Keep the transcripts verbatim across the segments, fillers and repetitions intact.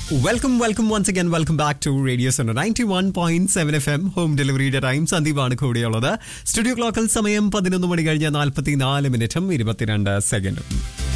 Welcome, welcome once again. Welcome back to Radio Center ninety-one point seven F M. Home delivery time. സന്ദീപാണ് കൂടിയുള്ളത്. Studio ക്ലോക്കിൽ സമയം പതിനൊന്ന് മണി കഴിഞ്ഞ നാൽപ്പത്തിനാല് മിനിറ്റും ഇരുപത്തിരണ്ട് സെക്കൻഡും.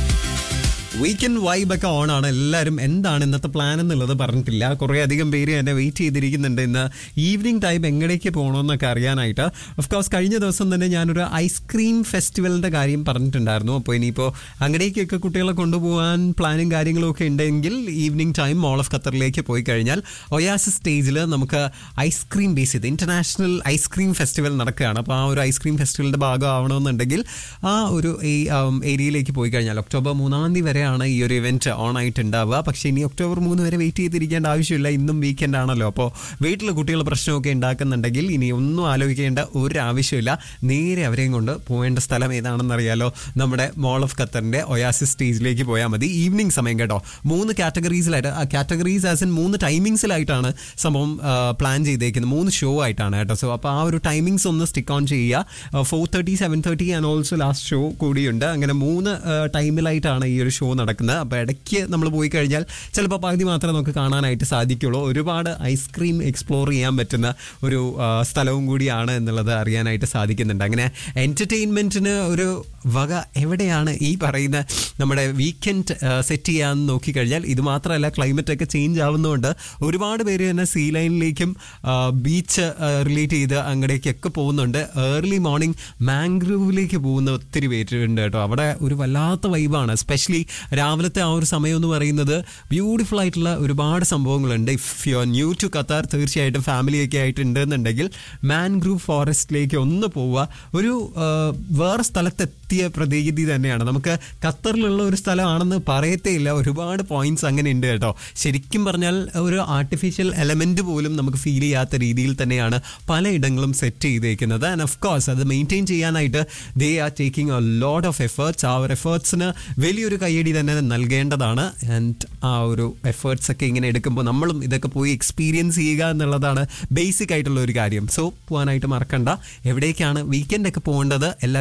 വീക്കെൻഡ് വൈബൊക്കെ ഓൺ ആണ്. എല്ലാവരും എന്താണ് ഇന്നത്തെ പ്ലാൻ എന്നുള്ളത് പറഞ്ഞിട്ടില്ല. കുറേ അധികം പേര് എന്നെ വെയിറ്റ് ചെയ്തിരിക്കുന്നുണ്ട് ഇന്ന് ഈവനിങ് ടൈം എങ്ങടേക്ക് പോകണമെന്നൊക്കെ അറിയാനായിട്ട്. ഓഫ് കോഴ്സ് കഴിഞ്ഞ ദിവസം തന്നെ ഞാനൊരു ഐസ്ക്രീം ഫെസ്റ്റിവലിൻ്റെ കാര്യം പറഞ്ഞിട്ടുണ്ടായിരുന്നു. അപ്പോൾ ഇനിയിപ്പോൾ അങ്ങടേക്കൊക്കെ കുട്ടികളെ കൊണ്ടുപോകാൻ പ്ലാനും കാര്യങ്ങളും ഒക്കെ ഉണ്ടെങ്കിൽ ഈവനിങ് ടൈം മോൾ ഓഫ് ഖത്തറിലേക്ക് പോയി കഴിഞ്ഞാൽ ഒയാസിസ് സ്റ്റേജിൽ നമുക്ക് ഐസ്ക്രീം ബേസ് ചെയ്ത് ഇൻ്റർനാഷണൽ ഐസ്ക്രീം ഫെസ്റ്റിവൽ നടക്കുകയാണ്. അപ്പോൾ ആ ഒരു ഐസ്ക്രീം ഫെസ്റ്റിവലിൻ്റെ ഭാഗമാവണമെന്നുണ്ടെങ്കിൽ ആ ഒരു ഈ ഏരിയയിലേക്ക് പോയി കഴിഞ്ഞാൽ ഒക്ടോബർ മൂന്നാം തീയതി വരെ ആണ് ഈ ഒരു ഇവന്റ് ഓൺ ആയിട്ടുണ്ടാവുക. പക്ഷേ ഇനി ഒക്ടോബർ മൂന്ന് വരെ വെയിറ്റ് ചെയ്തിരിക്കേണ്ട ആവശ്യമില്ല. ഇന്നും വീക്കെൻഡ് ആണല്ലോ. അപ്പോൾ വീട്ടിൽ കുട്ടികൾ പ്രശ്നമൊക്കെ ഉണ്ടാക്കുന്നുണ്ടെങ്കിൽ ഇനി ഒന്നും ആലോചിക്കേണ്ട ഒരു ആവശ്യമില്ല. നേരെ അവരെയും കൊണ്ട് പോകേണ്ട സ്ഥലം ഏതാണെന്ന് അറിയാലോ. നമ്മുടെ മോൾ ഓഫ് ഖത്തറിന്റെ ഒയാസിസ് സ്റ്റേജിലേക്ക് പോയാൽ മതി. ഈവനിങ് സമയം കേട്ടോ. മൂന്ന് കാറ്റഗറീസിലായിട്ട് കാറ്റഗറീസ് ആസ് ഇൻ മൂന്ന് ടൈമിങ്സിലായിട്ടാണ് സംഭവം പ്ലാൻ ചെയ്തേക്കുന്നത്. മൂന്ന് ഷോ ആയിട്ടാണ് കേട്ടോ. സോ അപ്പോൾ ആ ഒരു ടൈമിങ്സ് ഒന്ന് സ്റ്റിക്ക് ഓൺ ചെയ്യുക. Four thirty seven thirty and also last show കൂടിയുണ്ട്. അങ്ങനെ മൂന്ന് ടൈമിലായിട്ടാണ് ഈ ഒരു ഷോ നടക്കുന്നത്. അപ്പോൾ ഇടയ്ക്ക് നമ്മൾ പോയി കഴിഞ്ഞാൽ ചിലപ്പോൾ പകുതി മാത്രമേ നമുക്ക് കാണാനായിട്ട് സാധിക്കുള്ളൂ. ഒരുപാട് ഐസ്ക്രീം എക്സ്പ്ലോർ ചെയ്യാൻ പറ്റുന്ന ഒരു സ്ഥലവും കൂടിയാണ് എന്നുള്ളത് അറിയാനായിട്ട് സാധിക്കുന്നുണ്ട്. അങ്ങനെ എൻ്റർടൈൻമെൻറ്റിന് ഒരു വക എവിടെയാണ് ഈ പറയുന്ന നമ്മുടെ വീക്കെൻഡ് സെറ്റ് ചെയ്യാമെന്ന് നോക്കിക്കഴിഞ്ഞാൽ ഇത് മാത്രമല്ല, ക്ലൈമറ്റൊക്കെ ചേഞ്ച് ആവുന്നതുകൊണ്ട് ഒരുപാട് പേര് തന്നെ സീ ലൈനിലേക്കും ബീച്ച് റിലേറ്റ് ചെയ്ത് അങ്ങടേക്കൊക്കെ പോകുന്നുണ്ട്. ഏർലി മോർണിംഗ് മാംഗ്രൂവിലേക്ക് പോകുന്ന ഒത്തിരി പേരുണ്ട് കേട്ടോ. അവിടെ ഒരു വല്ലാത്ത വൈബാണ്. എസ്പെഷ്യലി രാവിലത്തെ ആ ഒരു സമയം എന്ന് പറയുന്നത് ബ്യൂട്ടിഫുൾ ആയിട്ടുള്ള ഒരുപാട് സംഭവങ്ങളുണ്ട്. If you are new to Qatar തീർച്ചയായിട്ടും ഫാമിലിയൊക്കെ ആയിട്ടുണ്ടെന്നുണ്ടെങ്കിൽ മാൻഗ്രൂവ് ഫോറസ്റ്റിലേക്ക് ഒന്ന് പോവുക. ഒരു വേറെ സ്ഥലത്തെത്തിയ പ്രതീതി തന്നെയാണ്. നമുക്ക് ഖത്തറിലുള്ള ഒരു സ്ഥലമാണെന്ന് പറയത്തേ ഇല്ല. ഒരുപാട് പോയിന്റ്സ് അങ്ങനെ ഉണ്ട് കേട്ടോ. ശരിക്കും പറഞ്ഞാൽ ഒരു ആർട്ടിഫിഷ്യൽ എലമെന്റ് പോലും നമുക്ക് ഫീൽ ചെയ്യാത്ത രീതിയിൽ തന്നെയാണ് പലയിടങ്ങളും സെറ്റ് ചെയ്തേക്കുന്നത്. ആൻഡ് ഓഫ് കോഴ്സ് അത് മെയിൻറ്റെയിൻ ചെയ്യാനായിട്ട് they are taking a lot of efforts. ആ ഒരു എഫേർട്സിന് വലിയൊരു കയ്യടി തന്നെ നൽകേണ്ടതാണ്. ആൻഡ് ആ ഒരു എഫേർട്സ് ഒക്കെ ഇങ്ങനെ എടുക്കുമ്പോൾ നമ്മളും ഇതൊക്കെ പോയി എക്സ്പീരിയൻസ് ചെയ്യുക എന്നുള്ളതാണ് ബേസിക് ആയിട്ടുള്ള ഒരു കാര്യം. സോ പോകാനായിട്ട് മറക്കണ്ട. എവിടേക്കാണ് വീക്കെൻഡ് ഒക്കെ പോകേണ്ടത് എല്ലാ